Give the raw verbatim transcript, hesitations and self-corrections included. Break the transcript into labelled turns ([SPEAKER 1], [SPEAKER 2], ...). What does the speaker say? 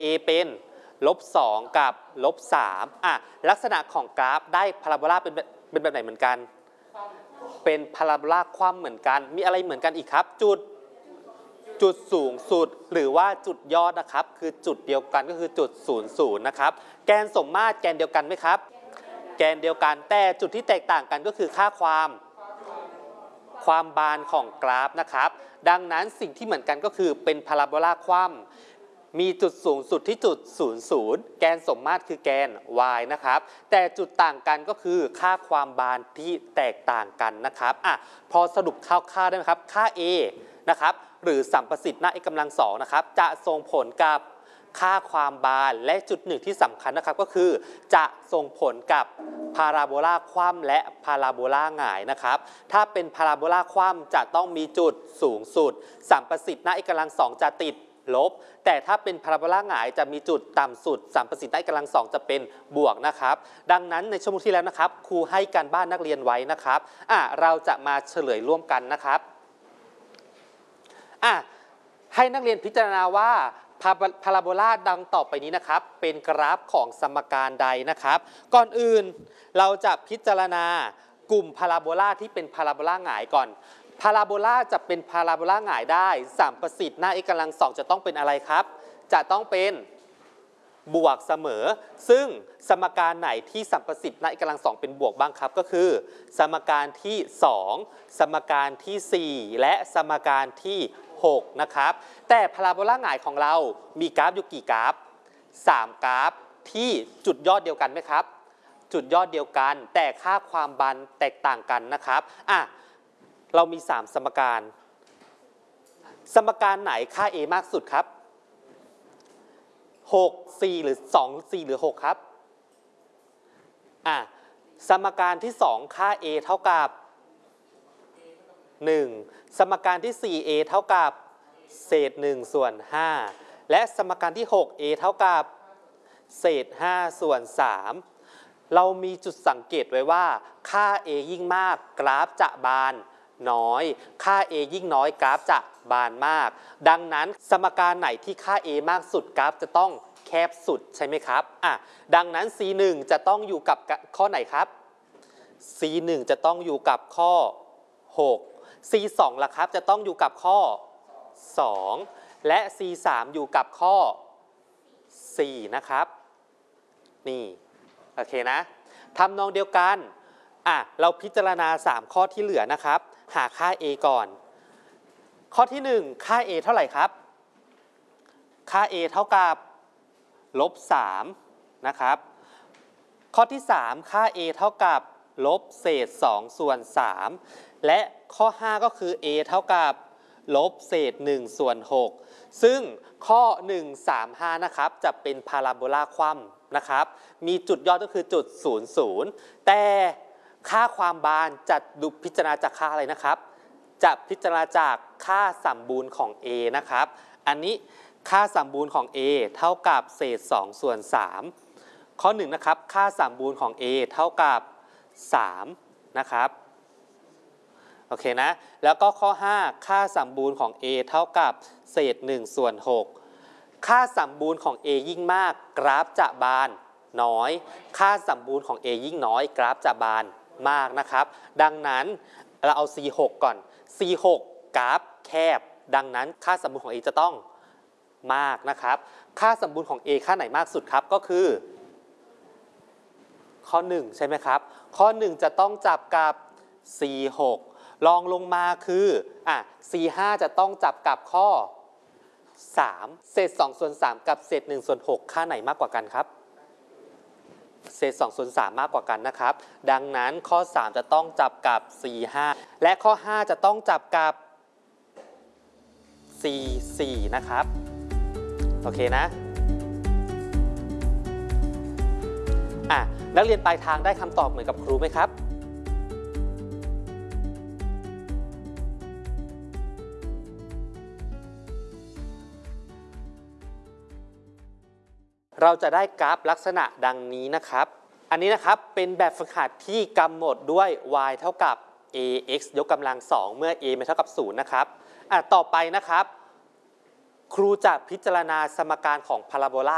[SPEAKER 1] a เป็นลบสองกับลบสามอ่ะลักษณะของกราฟได้พาราโบลาเป็นเป็นแบบไหนเหมือนกันเป็นพาราโบลาคว่ำเหมือนกันมีอะไรเหมือนกันอีกครับจุดจุดสูงสุดหรือว่าจุดยอดนะครับคือจุดเดียวกันก็คือจุดศูนย์ศูนย์นะครับแกนสมมาตรแกนเดียวกันไหมครับแกนเดียวกันแต่จุดที่แตกต่างกันก็คือค่าความความบานของกราฟนะครับดังนั้นสิ่งที่เหมือนกันก็คือเป็นพาราโบลาคว่ำมีจุดสูงสุดที่จุดศูนย์ศูนย์แกนสมมาตรคือแกน y นะครับแต่จุดต่างกันก็คือค่าความบานที่แตกต่างกันนะครับอ่ะพอสรุปคร่าวๆได้ไหมครับค่า a นะครับหรือสัมประสิทธิ์หน้า x กำลังสองนะครับจะส่งผลกับค่าความบานและจุดหนึ่งที่สำคัญนะครับก็คือจะส่งผลกับพาราโบลาคว่ำและพาราโบลาหงายนะครับถ้าเป็นพาราโบลาคว่ำจะต้องมีจุดสูงสุดสัมประสิทธิ์หน้า x กำลังสองจะติดลบแต่ถ้าเป็นพาราโบลาหงายจะมีจุดต่ำสุดสัมประสิทธิ์หน้า x กำลังสองจะเป็นบวกนะครับดังนั้นในชั่วโมงที่แล้วนะครับครูให้การบ้านนักเรียนไว้นะครับอ่ะเราจะมาเฉลยร่วมกันนะครับอ่ะให้นักเรียนพิจารณาว่าพาราโบลาดังต่อไปนี้นะครับเป็นกราฟของสมการใดนะครับก่อนอื่นเราจะพิจารณากลุ่มพาราโบลาที่เป็นพาราโบลาหงายก่อนพาราโบลาจะเป็นพาราโบลาหงายได้สัมประสิทธิ์หน้า x กำลังสองจะต้องเป็นอะไรครับจะต้องเป็นบวกเสมอซึ่งสมการไหนที่สัมประสิทธิ์หน้า x กำลังสองเป็นบวกบ้างครับก็คือสมการที่สองสมการที่สี่และสมการที่หกนะครับแต่พาราโบลาหงายของเรามีกราฟอยู่กี่กราฟสามกราฟที่จุดยอดเดียวกันไหมครับจุดยอดเดียวกันแต่ค่าความบานแตกต่างกันนะครับอ่ะเรามีสามสมการสมการไหนค่า a มากสุดครับหก สี่หรือสอง สี่หรือหกครับอ่ะสมการที่สองค่า a เท่ากับหนึ่งสมการที่สี่ a เท่ากับเศษหนึ่งส่วนห้าและสมการที่หก a เท่ากับเศษห้าส่วนสามเรามีจุดสังเกตไว้ว่าค่า a ยิ่งมากกราฟจะบานน้อยค่า a ยิ่งน้อยกราฟจะบานมากดังนั้นสมการไหนที่ค่า a มากสุดกราฟจะต้องแคบสุดใช่ไหมครับอ่ะดังนั้น ซี หนึ่ง จะต้องอยู่กับข้อไหนครับ ซี หนึ่ง จะต้องอยู่กับข้อหก ซี สอง ล่ะครับจะต้องอยู่กับข้อสองและ ซี สาม อยู่กับข้อสี่นะครับนี่โอเคนะทำนองเดียวกันอ่ะเราพิจารณาสามข้อที่เหลือนะครับหาค่า a ก่อนข้อที่หนึ่งค่า a เท่าไหร่ครับค่า a เท่ากับลบสามนะครับข้อที่สามค่า a เท่ากับลบเศษสองส่วนสามและข้อห้าก็คือ a เท่ากับลบเศษหนึ่งส่วนหกซึ่งข้อหนึ่ง สาม ห้านะครับจะเป็นพาราโบลาคว่ำนะครับมีจุดยอดก็คือจุดศูนย์ ศูนย์แต่ค่าความบานจะดูพิจารณาจากค่าอะไรนะครับจะพิจารณาจากค่าสมบูรณ์ของ a นะครับอันนี้ค่าสมบูรณ์ของ a เท่ากับเศษสองส่วนสามข้อหนึ่งนะครับค่าสมบูรณ์ของ a เท่ากับสามนะครับโอเคนะแล้วก็ข้อห้าค่าสมบูรณ์ของ a เท่ากับเศษหนึ่งส่วนหกค่าสมบูรณ์ของ a ยิ่งมากกราฟจะบานน้อยค่าสมบูรณ์ของ a ยิ่งน้อยกราฟจะบานมากนะครับดังนั้นเราเอา ซี หก ก่อน ซี หก กราฟแคบดังนั้นค่าสมบูรณ์ของ a จะต้องมากนะครับค่าสมบูรณ์ของ a ค่าไหนมากสุดครับก็คือข้อหนึ่งใช่ไหมครับข้อหนึ่งจะต้องจับกับ ซี หก ลองลงมาคืออ่ะ ซี ห้า จะต้องจับกับข้อสามเศษสองส่วนสามกับเศษหนึ่งส่วนหกค่าไหนมากกว่ากันครับเศษสองส่วนสามมากกว่ากันนะครับดังนั้นข้อสามจะต้องจับกับ ซี ห้า และข้อห้าจะต้องจับกับ ซี สี่ นะครับโอเคนะอ่ะนักเรียนปลายทางได้คำตอบเหมือนกับครูไหมครับเราจะได้กราฟลักษณะดังนี้นะครับอันนี้นะครับเป็นแบบฝึกหัดที่กำหนดด้วย y เท่ากับ ax ยกกำลังสองเมื่อ a ไม่เท่ากับศูนย์นะครับอ่ะต่อไปนะครับครูจะพิจารณาสมการของพาราโบลา